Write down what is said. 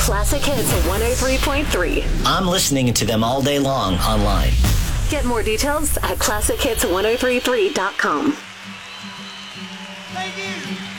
Classic Hits 103.3. I'm listening to them all day long online. Get more details at classichits1033.com. Thank you.